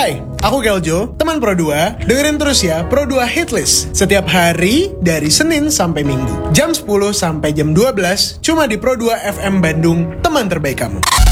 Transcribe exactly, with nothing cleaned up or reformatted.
Hai, aku Keljo, teman Pro dua. Dengerin terus ya Pro dua Hitlist setiap hari dari Senin sampai Minggu. Jam sepuluh sampai jam dua belas cuma di Pro dua F M Bandung, teman terbaik kamu.